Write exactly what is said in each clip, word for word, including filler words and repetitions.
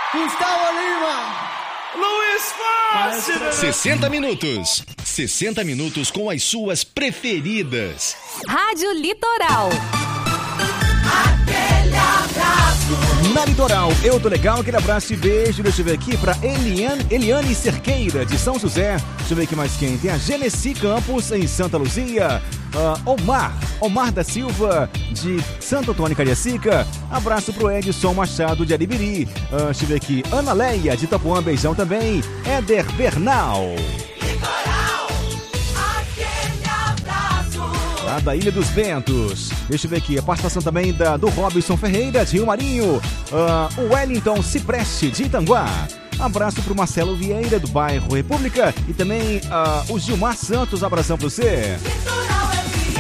Gustavo Lima, Luiz Fácil. sessenta minutos. sessenta minutos com as suas preferidas. Rádio Litoral. aquele abraço. Na Litoral, eu tô legal, aquele abraço e beijo. Deixa eu ver aqui pra Eliane, Eliane Cerqueira, de São José. Deixa eu ver aqui mais quem. Tem a Genesi Campos, em Santa Luzia. Uh, Omar, Omar da Silva, de Santo Antônio Cariacica. Abraço pro Edson Machado, de Aribiri. Uh, deixa eu ver aqui. Ana Leia, de Itapuã, beijão também. Éder Bernal. Litoral, aquele abraço. Lá da Ilha dos Ventos. Deixa eu ver aqui, a participação também da, do Robson Ferreira, de Rio Marinho. Uh, o Wellington Cipreste, de Itanguá. Abraço pro Marcelo Vieira, do bairro República. E também uh, o Gilmar Santos, abração pra você. Litoral F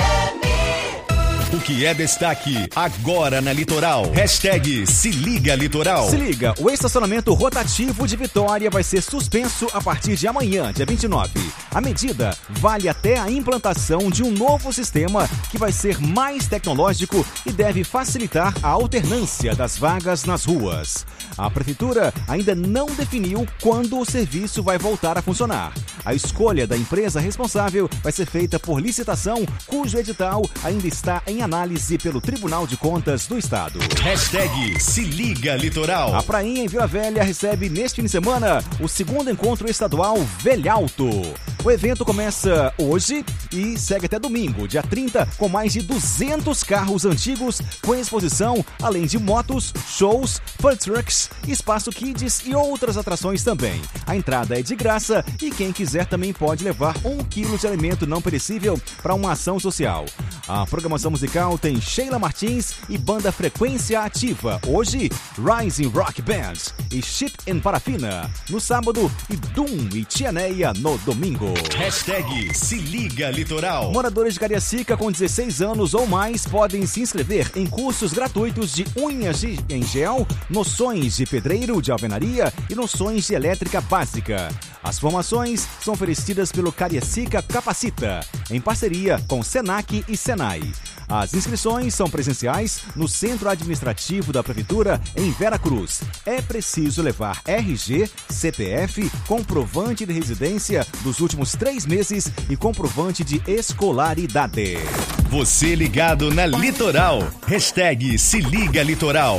M. O que é destaque agora na Litoral. Hashtag Se Liga Litoral. Se liga, o estacionamento rotativo de Vitória vai ser suspenso a partir de amanhã, dia vinte e nove. A medida vale até a implantação de um novo sistema que vai ser mais tecnológico e deve facilitar a alternância das vagas nas ruas. A prefeitura ainda não definiu quando o serviço vai voltar a funcionar. A escolha da empresa responsável vai ser feita por licitação, cujo edital ainda está em análise pelo Tribunal de Contas do Estado. Hashtag Se Liga Litoral. A Prainha, em Vila Velha, recebe neste fim de semana o segundo encontro estadual Velhalto. O evento começa hoje e segue até domingo, dia trinta, com mais de duzentos carros antigos com exposição, além de motos, shows, food trucks, espaço kids e outras atrações também. A entrada é de graça e quem quiser também pode levar um quilo de alimento não perecível para uma ação social. A programação musical tem Sheila Martins e banda Frequência Ativa. Hoje, Rising Rock Band e Chip and Parafina. No sábado, e Doom e Tianeia no domingo. Hashtag Se Liga Litoral. Moradores de Cariacica com dezesseis anos ou mais podem se inscrever em cursos gratuitos de unhas de- em gel, noções de pedreiro, de alvenaria e noções de elétrica básica. As formações são oferecidas pelo Cariacica Capacita, em parceria com Senac e Senai. As inscrições são presenciais no Centro Administrativo da Prefeitura, em Vera Cruz. É preciso levar R G, C P F, comprovante de residência dos últimos três meses e comprovante de escolaridade. Você ligado na Litoral. Hashtag Se Liga Litoral.